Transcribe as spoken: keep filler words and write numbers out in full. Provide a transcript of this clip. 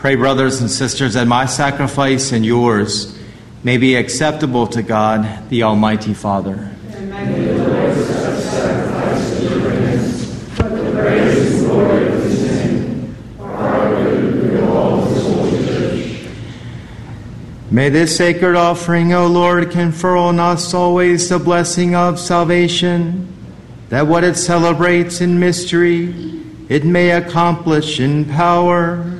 Pray, brothers and sisters, that my sacrifice and yours may be acceptable to God, the Almighty Father. And may the Lord accept sacrifice in your hands, for the praise and glory of his name, for our good and good of all his holy church. May this sacred offering, O Lord, confer on us always the blessing of salvation, that what it celebrates in mystery, it may accomplish in power